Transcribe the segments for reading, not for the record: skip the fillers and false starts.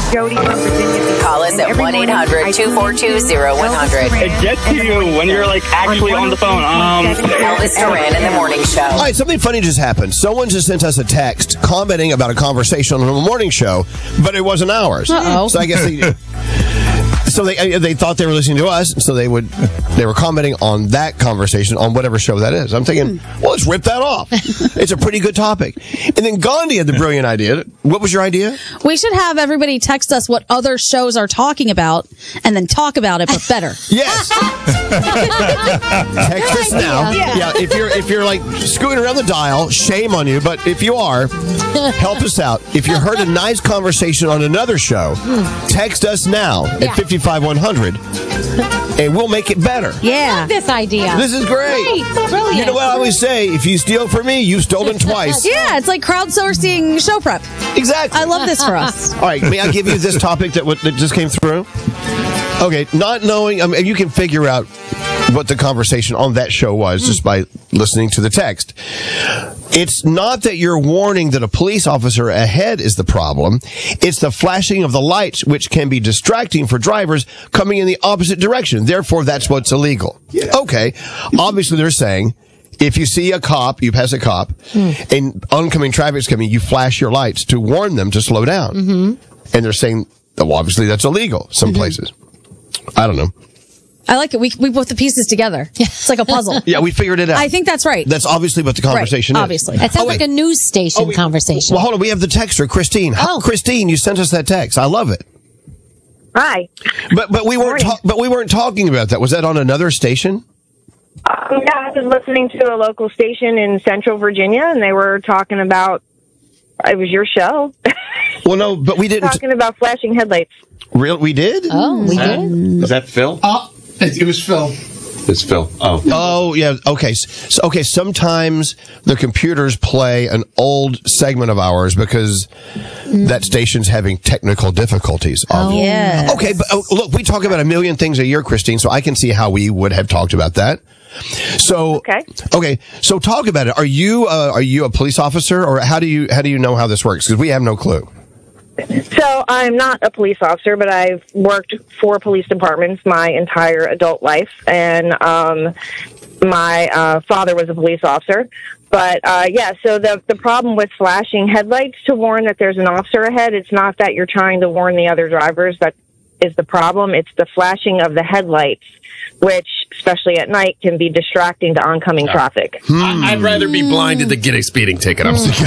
Jody from Virginia. Call us at 1-800-242-0100. It gets to you when you're like actually on the phone. Elvis Duran in the morning show. All right, something funny just happened. Someone just sent us a text commenting about a conversation on the morning show, but it wasn't ours. Uh-oh. So I guess they thought they were listening to us, so they were commenting on that conversation on whatever show that is. I'm thinking, well, let's rip that off. It's a pretty good topic. And then Gandhi had the brilliant idea. What was your idea? We should have everybody text us what other shows are talking about and then talk about it, but better. Yes. Text us now. Yeah, if you're like screwing around the dial, shame on you. But if you are, help us out. If you heard a nice conversation on another show, text us now at 55100, and we'll make it better. Yeah. This idea. This is great. Brilliant. You know what I always say? If you steal from me, you've stolen twice. Yeah, it's like crowdsourcing show prep. Exactly. I love this for us. All right, may I give you this topic that just came through? Okay, not knowing, you can figure out what the conversation on that show was just by listening to the text. It's not that you're warning that a police officer ahead is the problem. It's the flashing of the lights, which can be distracting for drivers coming in the opposite direction. Therefore, that's what's illegal. Yeah. Okay. Obviously, they're saying if you see a cop, you pass a cop, and oncoming traffic's coming, you flash your lights to warn them to slow down. And they're saying, well, obviously, that's illegal some places. I don't know. I like it. We put the pieces together. It's like a puzzle. Yeah, we figured it out. I think that's right. That's obviously what the conversation is. Obviously. It sounds like a news station conversation. Well, hold on. We have the texter, Christine. Christine, you sent us that text. I love it. Hi. But we weren't talking about that. Was that on another station? Yeah, I was listening to a local station in Central Virginia, and they were talking about. It was your show. Well, no, but we didn't. Talking about flashing headlights. Real? We did? Oh, we did? Is that Phil? It was Phil. It's Phil. Oh, yeah. Okay. Okay. Sometimes the computers play an old segment of ours because that station's having technical difficulties. Yeah. Okay. But look, we talk about a million things a year, Christine, so I can see how we would have talked about that. So, okay. So talk about it. Are you a police officer, or how do you know how this works? Because we have no clue. So I'm not a police officer, but I've worked for police departments my entire adult life, and my father was a police officer. But so the problem with flashing headlights to warn that there's an officer ahead, it's not that you're trying to warn the other drivers that is the problem. It's the flashing of the headlights, which, especially at night, can be distracting to oncoming traffic. I'd rather be blinded than get a speeding ticket. I'm sorry.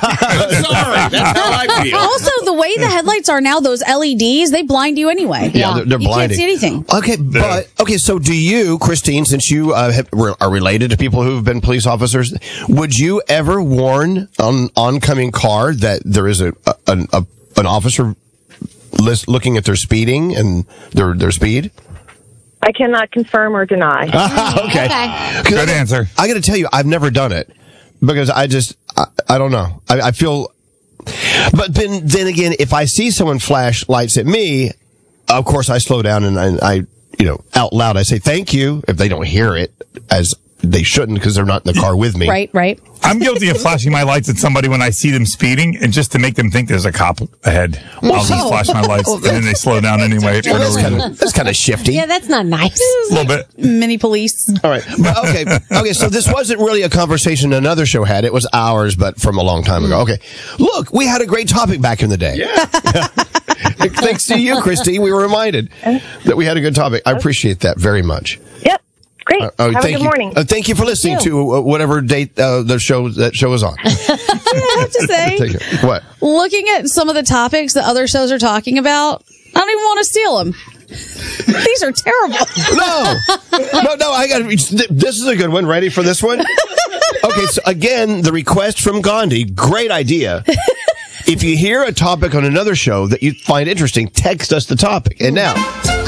That's how I feel. Also, the way the headlights are now, those LEDs, they blind you anyway. Yeah, they're blinding. You can't see anything. Okay, so do you, Christine, since you are related to people who've been police officers, would you ever warn an oncoming car that there is an officer looking at their speeding and their speed? I cannot confirm or deny. Okay. Good answer. I got to tell you, I've never done it because I don't know. I feel, but then again, if I see someone flash lights at me, of course I slow down and I out loud I say thank you if they don't hear it, as they shouldn't because they're not in the car with me. Right. I'm guilty of flashing my lights at somebody when I see them speeding, and just to make them think there's a cop ahead. I'll just flash my lights, and then they slow down anyway for no reason. That's kind of shifty. Yeah, that's not nice. A little bit. Mini police. All right. But okay. So this wasn't really a conversation another show had. It was ours, but from a long time ago. Okay. Look, we had a great topic back in the day. Yeah. Thanks to you, Christine. We were reminded that we had a good topic. I appreciate that very much. Yep. Great. Have a good morning. Thank you for listening to whatever date that show is on. I have to say, what? Looking at some of the topics that other shows are talking about, I don't even want to steal them. These are terrible. No. I got. This is a good one. Ready for this one? Okay. So again, the request from Gandhi. Great idea. If you hear a topic on another show that you find interesting, text us the topic. And now,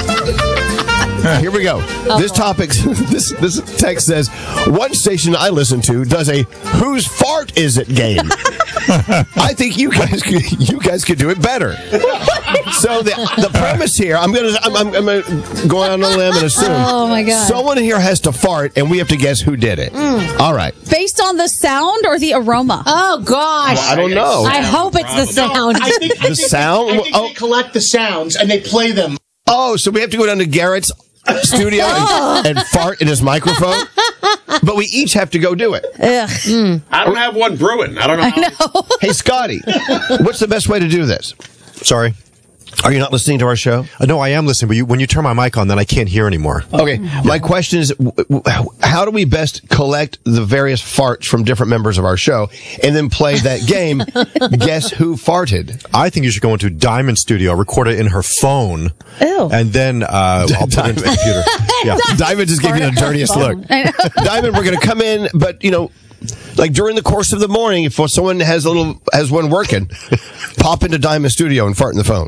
here we go. This topic, this text says, one station I listen to does a "Whose fart is it" game. I think you guys could do it better. So the premise here, I'm gonna go on a limb and assume. Oh my God. Someone here has to fart, and we have to guess who did it. All right. Based on the sound or the aroma? Oh, gosh. Well, I don't know. I hope it's the sound. I think sound? I think they collect the sounds and they play them. Oh, so we have to go down to Garrett's studio and fart in his microphone? But we each have to go do it. Ugh. I don't have one brewing. I don't know. Hey, Scotty, what's the best way to do this? Sorry. Are you not listening to our show? No, I am listening, but when you turn my mic on, then I can't hear anymore. Okay. My question is, how do we best collect the various farts from different members of our show and then play that game, Guess Who Farted? I think you should go into Diamond's studio, record it in her phone, Ew. and then I'll put it into the computer. Yeah. Diamond just gave you the dirtiest look. Diamond, we're going to come in, but, like during the course of the morning, if someone has one working, pop into Diamond Studio and fart in the phone.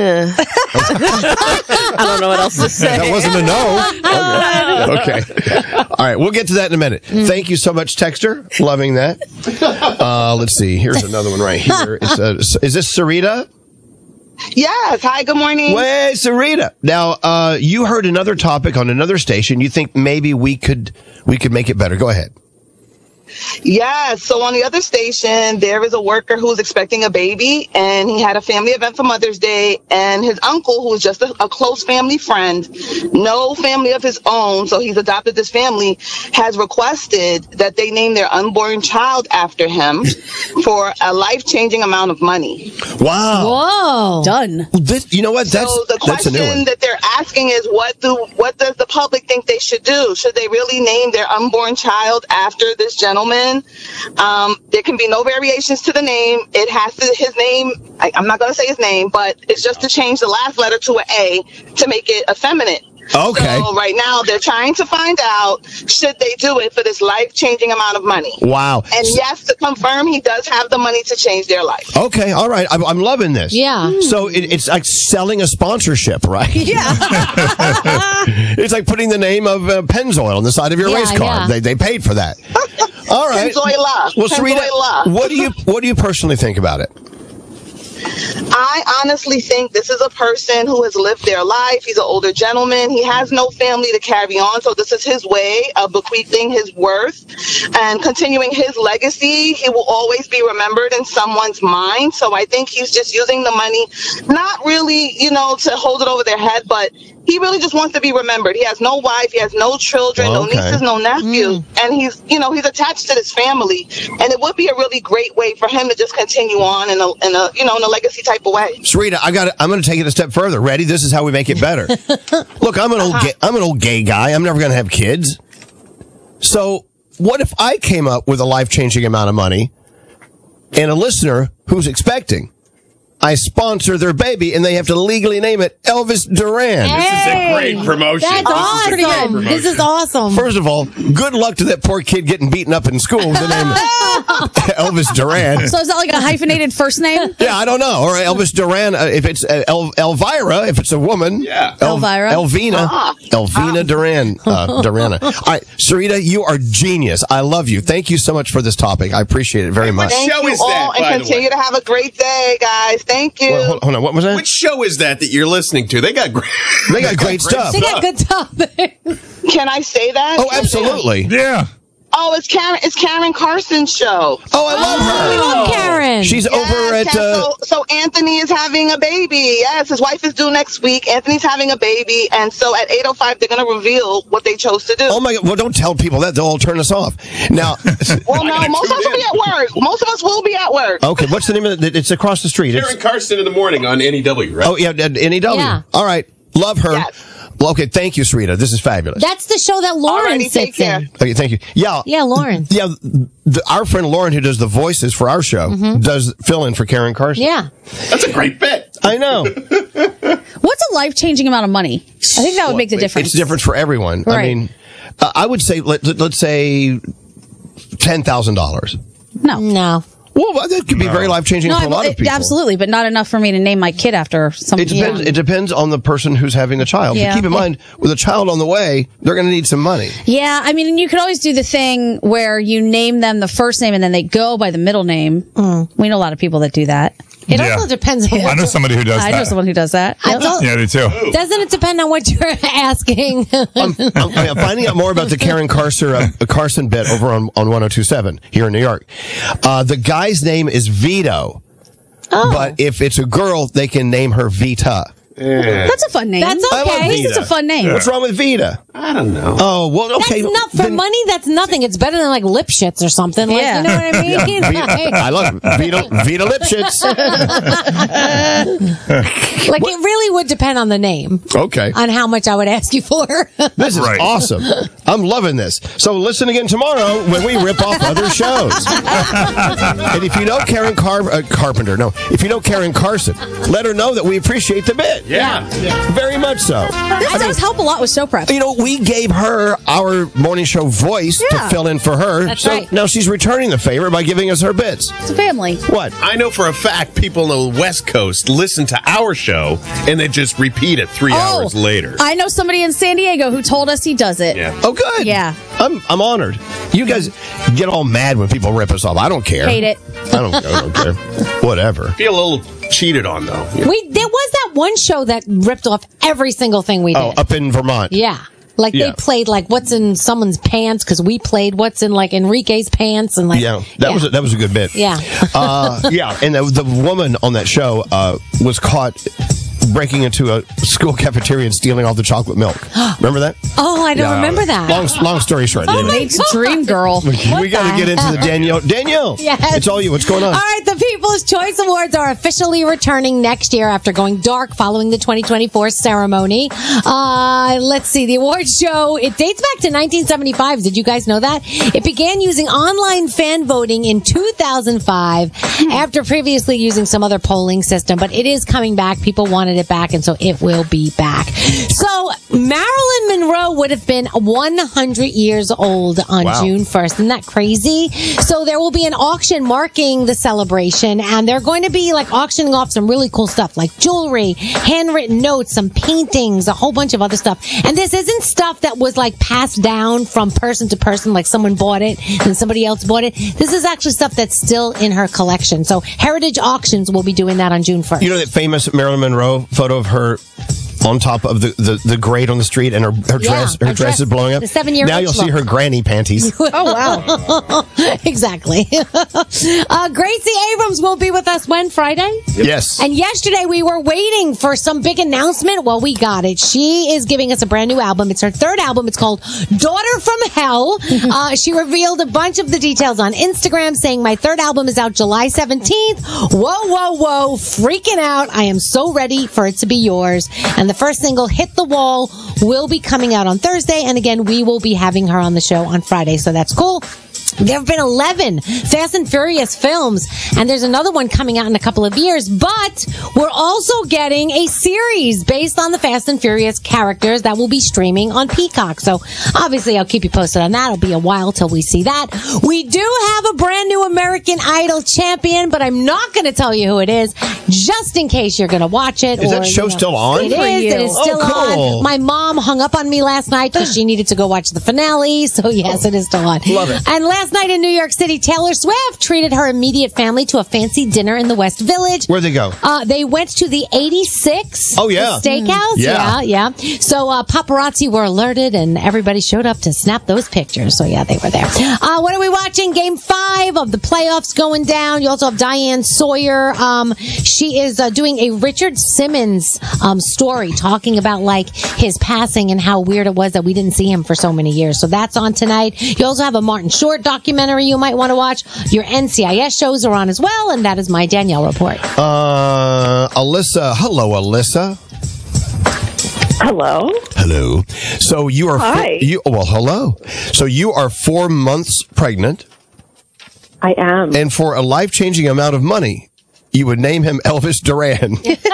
I don't know what else to say. That wasn't a no. Okay. All right. We'll get to that in a minute. Thank you so much, Texter. Loving that. Let's see. Here's another one right here. Is this Sarita? Yes. Hi, good morning. Way, Sarita. Now, you heard another topic on another station. You think maybe we could make it better. Go ahead. Yes. So on the other station, there is a worker who's expecting a baby, and he had a family event for Mother's Day, and his uncle, who is just a close family friend, no family of his own, so he's adopted this family, has requested that they name their unborn child after him for a life-changing amount of money. Wow. Whoa. Done. You know what? So the that's a new question one. that they're asking is, what does the public think they should do? Should they really name their unborn child after this gentleman? There can be no variations to the name. It has to, his name, I'm not going to say his name, but it's just to change the last letter to an A to make it effeminate. Okay. So right now they're trying to find out, should they do it for this life-changing amount of money? Wow. And yes, to confirm, he does have the money to change their life. Okay. All right. I'm loving this. Yeah. So it's like selling a sponsorship, right? Yeah. It's like putting the name of Pennzoil on the side of your race car. Yeah. They paid for that. All right. Pennzoil. Well, Sarita, what do you personally think about it? I honestly think this is a person who has lived their life. He's an older gentleman. He has no family to carry on. So this is his way of bequeathing his worth and continuing his legacy. He will always be remembered in someone's mind. So I think he's just using the money, not really, to hold it over their head, but he really just wants to be remembered. He has no wife. He has no children, no nieces, no nephews. And he's attached to this family. And it would be a really great way for him to just continue on in a legacy type of way. Sarita, I'm going to take it a step further. Ready? This is how we make it better. Look, I'm an old gay guy. I'm never going to have kids. So what if I came up with a life-changing amount of money and a listener who's expecting? I sponsor their baby, and they have to legally name it Elvis Duran. This is a great promotion. That's awesome. This is awesome. First of all, good luck to that poor kid getting beaten up in school with the name Elvis Duran. So is that like a hyphenated first name? Yeah, I don't know. Or Elvis Duran, if it's Elvira, if it's a woman. Yeah. Elvira. Elvina Duran. Durana. All right, Sarita, you are genius. I love you. Thank you so much for this topic. I appreciate it very much. Thank you all, and continue to have a great day, guys. Thank you. Well, hold on. What was that? Which show is that you're listening to? They got great stuff. They got good topics. Can I say that? Oh, absolutely. Yeah. Oh, it's Karen Carson's show. Oh, I love her. I love Karen. She's over at... So Anthony is having a baby. Yes, his wife is due next week. Anthony's having a baby. And so at 8:05, they're going to reveal what they chose to do. Oh, my God. Well, don't tell people that. They'll all turn us off. Now... Well, no, most of us will be at work. Most of us will be at work. Okay, what's the name of it? It's across the street. Karen Carson in the morning on NEW, right? Oh, yeah, NEW. Yeah. All right. Love her. Yes. Well, okay, thank you, Sarita. This is fabulous. That's the show that Lauren Alrighty, sits in. Okay, thank you. Yeah. Yeah, Lauren. Yeah, our friend Lauren, who does the voices for our show, does fill in for Karen Carson. Yeah. That's a great bit. I know. What's a life-changing amount of money? I think that would make the difference. It's different for everyone. Right. I mean, I would say, let's say $10,000. No. No. Well, that could be very life-changing for a lot of people. Absolutely, but not enough for me to name my kid after something. It depends on the person who's having the child. Yeah. But keep in mind, with a child on the way, they're going to need some money. Yeah, I mean, and you could always do the thing where you name them the first name and then they go by the middle name. We know a lot of people that do that. It also depends on what I know somebody who does that. I know someone who does that. I don't- Yeah, I do too. Doesn't it depend on what you're asking? I'm finding out more about the Karen Carson bit over on 102.7 here in New York. The guy's name is Vito. But if it's a girl, they can name her Vita. That's a fun name. That's I love okay. Vita. It's a fun name. What's wrong with Vita? I don't know. Oh, well, okay. That's not for money. That's nothing. It's better than like lip shits or something. Like, Yeah. you know what I mean? I love Vita Lipschitz. Like it really would depend on the name. Okay. On how much I would ask you for. This is Right. awesome. I'm loving this. So listen again tomorrow when we rip off other shows. And if you know Karen Carpenter, if you know Karen Carson, let her know that we appreciate the bit. Yeah. Very much so. This does help a lot with show prep. You know, we gave her our morning show voice to fill in for her. That's so right. now she's returning the favor by giving us her bits. It's a family. What? I know for a fact people on the West Coast listen to our show and they just repeat it 3 hours later. I know somebody in San Diego who told us he does it. Yeah. Oh, good. Yeah. I'm honored. You guys get all mad when people rip us off. I don't care. Hate it. I don't care. Whatever. Feel a little cheated on though. There was that one show that ripped off every single thing we did. Oh, up in Vermont. Yeah. Like Yeah. they played like what's in someone's pants because we played what's in like Enrique's pants and like That was a good bit. Yeah. Yeah, and the woman on that show was caught breaking into a school cafeteria and stealing all the chocolate milk. Remember that? Oh, I don't remember that. Long story short. Oh, Nate's dream girl. We got to get into the Danielle. Yes. It's all you. What's going on? All right, the People's Choice Awards are officially returning next year after going dark following the 2024 ceremony. Let's see. The awards show, it dates back to 1975. Did you guys know that? It began using online fan voting in 2005 after previously using some other polling system, but it is coming back. People wanted it back, and so it will be back. So Marilyn Monroe would have been 100 years old on June 1st. Isn't that crazy? So there will be an auction marking the celebration, and they're going to be like auctioning off some really cool stuff like jewelry, handwritten notes, some paintings, a whole bunch of other stuff. And this isn't stuff that was like passed down from person to person, like someone bought it and somebody else bought it. This is actually stuff that's still in her collection. So Heritage Auctions will be doing that on June 1st. You know that famous Marilyn Monroe photo of her on top of the grate on the street, and her dress is blowing up. The 7-year now you'll see her granny panties. Oh, wow. Exactly. Gracie Abrams will be with us when? Friday? Yes. And yesterday we were waiting for some big announcement. Well, we got it. She is giving us a brand new album. It's her third album. It's called Daughter from Hell. She revealed a bunch of the details on Instagram, saying my third album is out July 17th. Whoa. Freaking out. I am so ready for it to be yours. And the first single, Hit the Wall, will be coming out on Thursday. And again, we will be having her on the show on Friday. So that's cool. There have been 11 Fast and Furious films, and there's another one coming out in a couple of years, but we're also getting a series based on the Fast and Furious characters that will be streaming on Peacock. So obviously I'll keep you posted on that. It'll be a while till we see that. We do have a brand new American Idol champion, but I'm not going to tell you who it is, just in case you're going to watch it. Is that show still on? It is still cool. on. My mom hung up on me last night because she needed to go watch the finale, so yes, it is still on. Love it. And last night in New York City, Taylor Swift treated her immediate family to a fancy dinner in the West Village. Where'd they go? They went to the 86 Oh, yeah. Steakhouse. Yeah. So paparazzi were alerted, and everybody showed up to snap those pictures. So, yeah, they were there. What are we watching? Game 5 of the playoffs going down. You also have Diane Sawyer. She is doing a Richard Simmons story, talking about, like, his passing and how weird it was that we didn't see him for so many years. So that's on tonight. You also have a Martin Short documentary you might want to watch. Your NCIS shows are on as well, and that is my Danielle report. Alyssa. Hello, Alyssa. Hello. So you are Hi. hello. So you are 4 months pregnant. I am. And for a life-changing amount of money, you would name him Elvis Duran.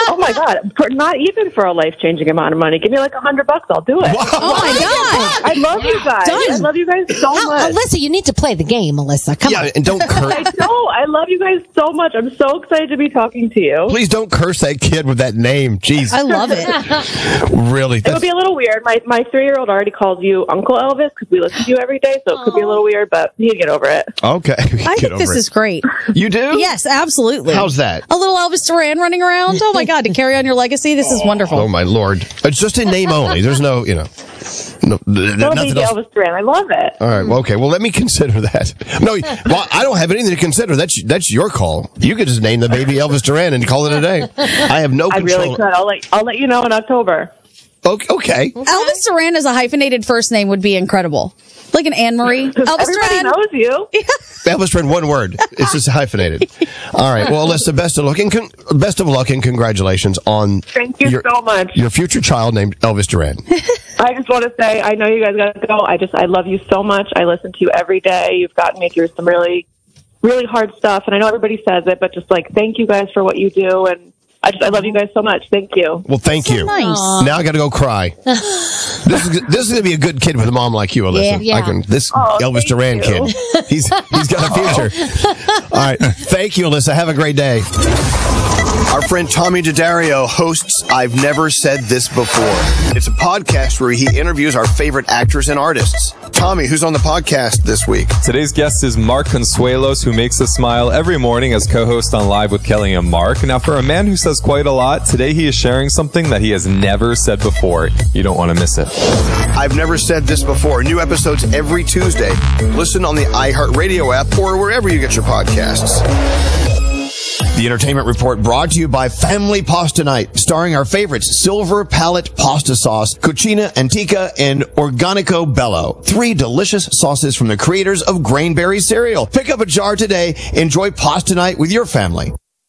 Oh my God! Not even for a life-changing amount of money. Give me like $100. I'll do it. Oh my God! I love you guys. Done. I love you guys so much. Alyssa, you need to play the game, Alyssa. Come on. And don't curse. I know. I love you guys so much. I'm so excited to be talking to you. Please don't curse that kid with that name. Jeez. I love it. Really? It would be a little weird. My 3-year-old already calls you Uncle Elvis because we listen to you every day, so it could be a little weird, but you can get over it. Okay. I think this is great. You do? Yes, absolutely. How's that? A little Elvis Duran running around. Oh my God, to carry on your legacy. This is wonderful. Oh my Lord. It's just in name only. There's no, no, Don't nothing be else. Elvis Duran. I love it. All right. Well, okay. Well, let me consider that. No, well, I don't have anything to consider. That's your call. You could just name the baby Elvis Duran and call it a day. I have no I control. really could. I'll let you know in October. Okay. Elvis Duran as a hyphenated first name would be incredible. Like an Anne Marie. Elvis Everybody Duran. knows you. Elvis Duran, one word. It's just hyphenated. All right. Well, Alyssa, best of luck and congratulations on Thank you so much. Your future child named Elvis Duran. I just want to say, I know you guys got to go. I love you so much. I listen to you every day. You've gotten me through some really, really hard stuff. And I know everybody says it, but just like, thank you guys for what you do. And I love you guys so much. Thank you. Well, thank you. Nice. Now I got to go cry. This is going to be a good kid with a mom like you, Alyssa. Yeah. Elvis Duran kid. He's got a future. All right. Thank you, Alyssa. Have a great day. Our friend Tommy Daddario hosts I've Never Said This Before. It's a podcast where he interviews our favorite actors and artists. Tommy, who's on the podcast this week? Today's guest is Mark Consuelos, who makes us smile every morning as co-host on Live with Kelly and Mark. Now, for a man who says quite a lot, today he is sharing something that he has never said before. You don't want to miss it. I've Never Said This Before. New episodes every Tuesday. Listen on the iHeartRadio app or wherever you get your podcasts. The Entertainment Report brought to you by Family Pasta Night, starring our favorites, Silver Palette Pasta Sauce, Cucina Antica, and Organico Bello. 3 delicious sauces from the creators of Grainberry cereal. Pick up a jar today. Enjoy Pasta Night with your family.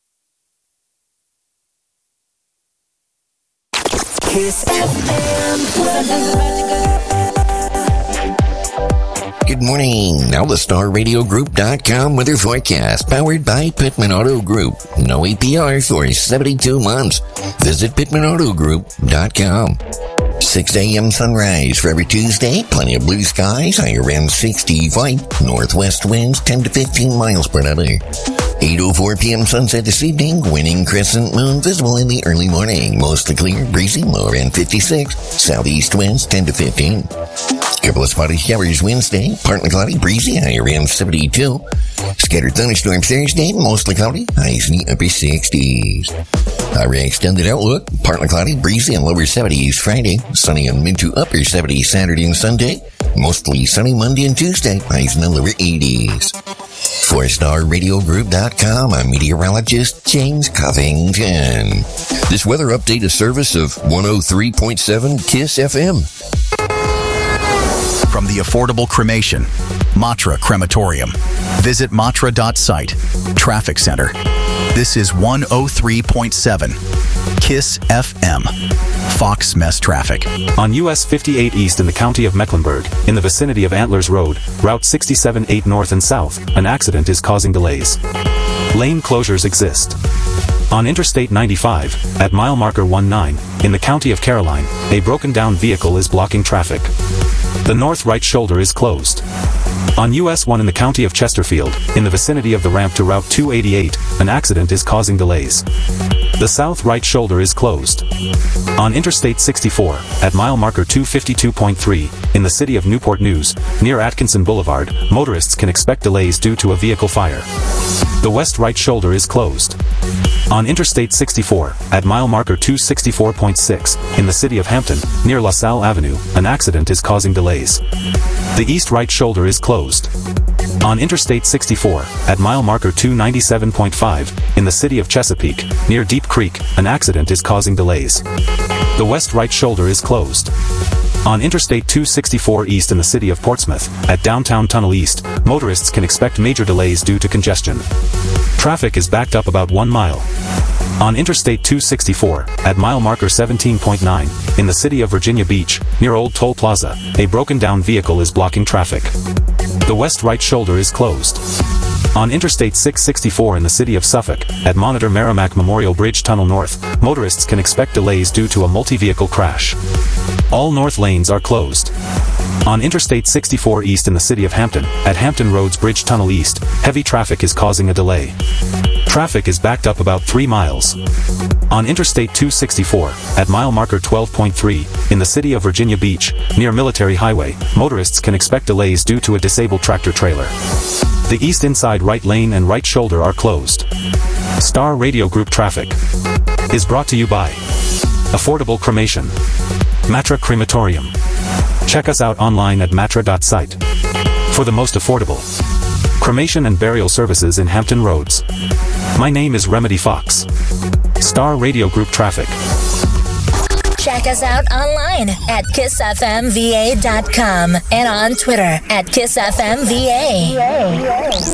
Kiss FM. Good morning. Now the StarRadioGroup.com weather forecast, powered by Pittman Auto Group. No APR for 72 months. Visit PittmanAutoGroup.com. 6 a.m. sunrise for every Tuesday. Plenty of blue skies. High around 65. Northwest winds 10 to 15 miles per hour. 8:04 p.m. sunset this evening. Winning crescent moon visible in the early morning. Mostly clear, breezy, low around 56. Southeast winds 10 to 15. Couple of spotty showers Wednesday. Partly cloudy, breezy, high around 72. Scattered thunderstorm Thursday. Mostly cloudy, highs in the upper 60s. Our extended outlook. Partly cloudy, breezy, and lower 70s Friday. Sunny and mid to upper 70s Saturday and Sunday. Mostly sunny Monday and Tuesday. Highs in the lower 80s. For StarRadioGroup.com, I'm meteorologist James Covington. This weather update is service of 103.7 KISS FM. From the affordable cremation, Matra Crematorium. Visit matra.site. Traffic Center. This is 103.7 KISS FM. Fox Mess Traffic. On US 58 East in the county of Mecklenburg, in the vicinity of Antlers Road, Route 67-8 North and South, an accident is causing delays. Lane closures exist. On Interstate 95, at mile marker 19, in the county of Caroline, a broken down vehicle is blocking traffic. The north right shoulder is closed. On US 1 in the county of Chesterfield, in the vicinity of the ramp to Route 288, an accident is causing delays. The south right shoulder is closed. On Interstate 64, at mile marker 252.3, in the city of Newport News, near Atkinson Boulevard, motorists can expect delays due to a vehicle fire. The west right shoulder is closed. On Interstate 64, at mile marker 264.6, in the city of Hampton, near LaSalle Avenue, an accident is causing delays. The east right shoulder is closed. On Interstate 64, at mile marker 297.5, in the city of Chesapeake, near Deep Creek, an accident is causing delays. The west right shoulder is closed. On Interstate 264 East in the city of Portsmouth, at Downtown Tunnel East, motorists can expect major delays due to congestion. Traffic is backed up about 1 mile. On Interstate 264, at mile marker 17.9, in the city of Virginia Beach, near Old Toll Plaza, a broken down vehicle is blocking traffic. The west right shoulder is closed. On Interstate 664 in the city of Suffolk, at Monitor Merrimack Memorial Bridge Tunnel North, motorists can expect delays due to a multi-vehicle crash. All north lanes are closed. On Interstate 64 East in the city of Hampton, at Hampton Roads Bridge Tunnel East, heavy traffic is causing a delay. Traffic is backed up about 3 miles. On Interstate 264, at mile marker 12.3, in the city of Virginia Beach, near Military Highway, motorists can expect delays due to a disabled tractor trailer. The east inside right lane and right shoulder are closed. Star Radio Group traffic is brought to you by Affordable Cremation, Matra Crematorium. Check us out online at matra.site for the most affordable cremation and burial services in Hampton Roads. My name is Remedy Fox. Star Radio Group traffic. Check us out online at KissFMVA.com and on Twitter at KissFMVA.